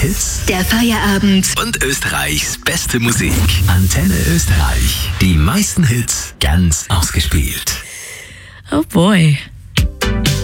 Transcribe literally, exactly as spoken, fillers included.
Hits Der Feierabend. und Österreichs beste Musik. Antenne Österreich. Die meisten Hits ganz ausgespielt. Oh boy.